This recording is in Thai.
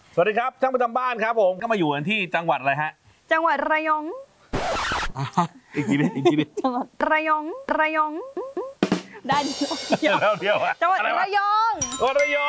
สวัสดีครับช่างประจำบ้านครับผมก็มาอยู่กันที่จังหวัดอะไรฮะจังหวัดระยองอีกทีดิจังหวัดระยองได้เดียวเดียวจังหวัดระยองระยอง